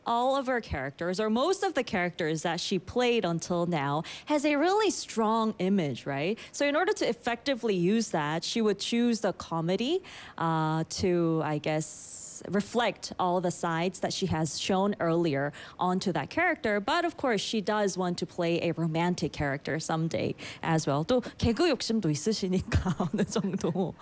all of her characters, or most of the characters that she played until now, has a really strong image, right? So in order to effectively use that, she would choose the comedy to, I guess, reflect all the sides that she has shown earlier onto that character. But of course, she does want to play a romantic character someday as well. 또 개그 욕심도 있으시니까 어느 정도.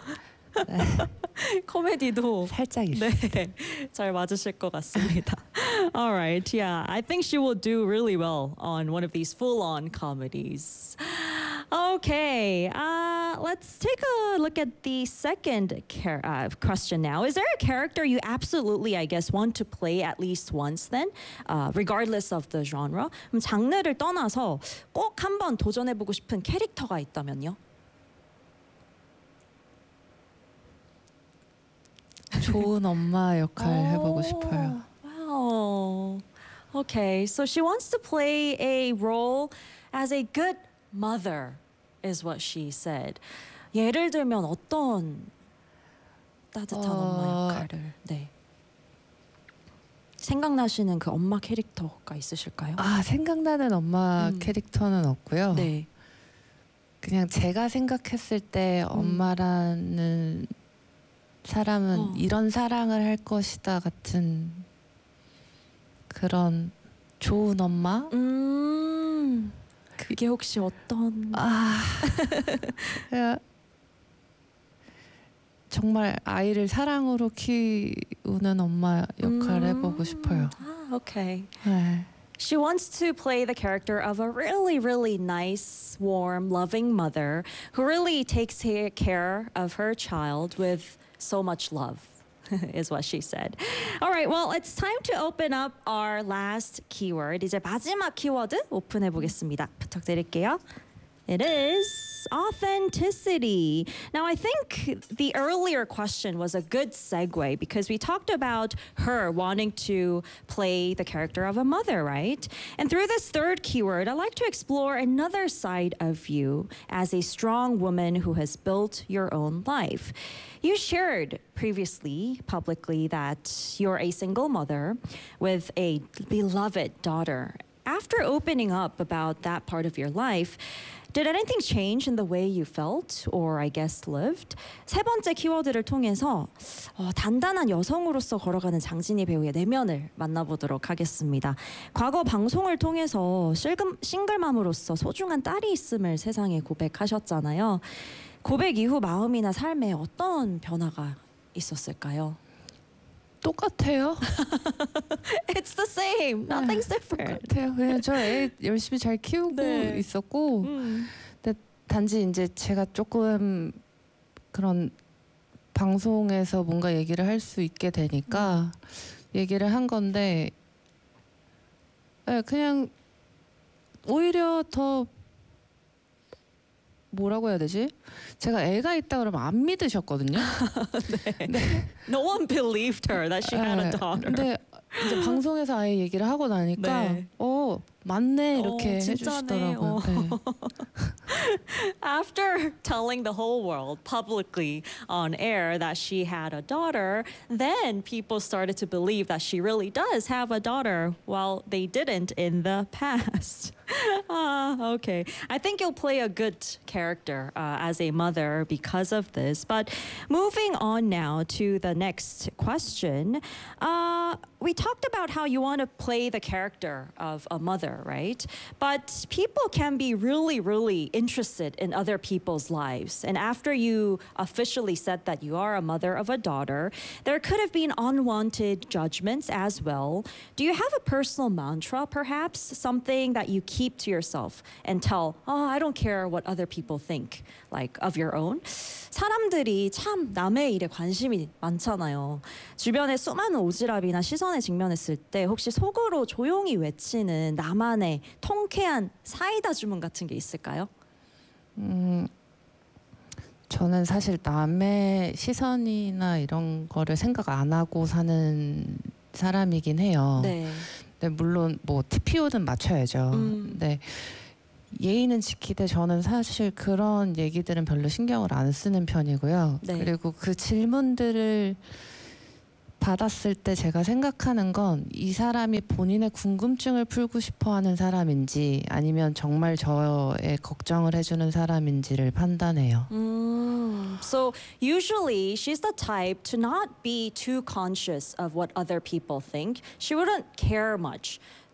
코미디도 살짝 있어요. 네, 잘 맞으실 것 같습니다. All right, yeah, I think she will do really well on one of these full-on comedies. Okay, let's take a look at the second question now. Is there a character you absolutely, I guess, want to play at least once then, regardless of the genre? 그럼 장르를 떠나서 꼭 한번 도전해보고 싶은 캐릭터가 있다면요? 좋은 엄마 역할 해보고 싶어요. Wow. Okay, so she wants to play a role as a good mother, is what she said. 예를 들면 어떤 따뜻한 엄마 역할을? 네. 생각나시는 그 엄마 캐릭터가 있으실까요? 생각나는 엄마 캐릭터는 없고요. 네. 그냥 제가 생각했을 때 엄마라는 사람은 이런 사랑을 할 것이다 같은 그런 좋은 엄마? 그게 혹시 어떤? 정말 아이를 사랑으로 키우는 엄마 역할을 해보고 싶어요. Okay. 네. She wants to play the character of a really, really nice, warm, loving mother who really takes care of her child with so much love, is what she said. All right, well, it's time to open up our last keyword. 이제 마지막 키워드 오픈해 보겠습니다. 부탁드릴게요. It is authenticity. Now, I think the earlier question was a good segue because we talked about her wanting to play the character of a mother, right? And through this third keyword, I'd like to explore another side of you as a strong woman who has built your own life. You shared previously publicly that you're a single mother with a beloved daughter. After opening up about that part of your life, did anything change in the way you felt or I guess lived? 세 번째 키워드를 통해서 단단한 여성으로서 걸어가는 장진희 배우의 내면을 만나보도록 하겠습니다. 과거 방송을 통해서 싱글맘으로서 소중한 딸이 있음을 세상에 고백하셨잖아요. 고백 이후 마음이나 삶에 어떤 변화가 있었을까요? 똑같아요. It's the same. Nothing's different. 똑같아요. 그냥 저 애 열심히 잘 키우고 있었고, 근데 단지 이제 제가 조금 그런 방송에서 뭔가 얘기를 할 수 있게 되니까 얘기를 한 건데, 그냥 오히려 더 뭐라고 해야 되지? 제가 애가 있다 그러면 안 믿으셨거든요. 네. No one believed her that she had a daughter. 근데 이제 방송에서 아예 얘기를 하고 나니까 맞네 이렇게 해주시더라고요. 네. After telling the whole world publicly on air that she had a daughter, then people started to believe that she really does have a daughter, while they didn't in the past. Okay. I think you'll play a good character as a mother because of this. But moving on now to the next question. We talked about how you want to play the character of a mother, right? But people can be really, really interested in other people's lives. And after you officially said that you are a mother of a daughter, there could have been unwanted judgments as well. Do you have a personal mantra, perhaps? Something that you keep to yourself and tell, I don't care what other people think, like of your own? 사람들이 참 남의 일에 관심이 많잖아요. 주변에 수많은 오지랖이나 시선에 직면했을 때 혹시 속으로 조용히 외치는 나만의 통쾌한 사이다 주문 같은 게 있을까요? 저는 사실 남의 시선이나 이런 거를 생각 안 하고 사는 사람이긴 해요. 네. 근데 물론 뭐 TPO는 맞춰야죠. 네. 예의는 지키되 저는 사실 그런 얘기들은 별로 신경을 안 쓰는 편이고요. 네. 그리고 그 질문들을 받았을 때 제가 생각하는 건 이 사람이 본인의 궁금증을 풀고 싶어 하는 사람인지 아니면 정말 저의 걱정을 해주는 사람인지를 판단해요. So usually she's the type to not be too conscious of what other people think. She wouldn't care much